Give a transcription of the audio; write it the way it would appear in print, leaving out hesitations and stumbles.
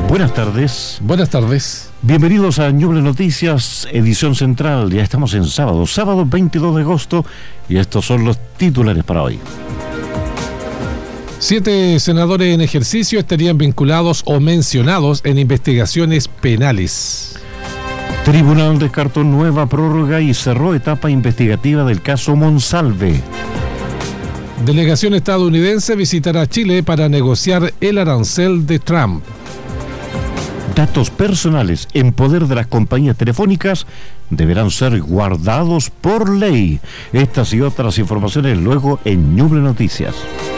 Buenas tardes. Buenas tardes. Bienvenidos a Ñuble Noticias, edición central. Ya estamos en sábado 22 de agosto, y estos son los titulares para hoy. 7 senadores en ejercicio estarían vinculados o mencionados en investigaciones penales. Tribunal descartó nueva prórroga y cerró etapa investigativa del caso Monsalve. Delegación estadounidense visitará Chile para negociar el arancel de Trump. Datos personales en poder de las compañías telefónicas deberán ser guardados por ley. Estas y otras informaciones luego en Ñuble Noticias.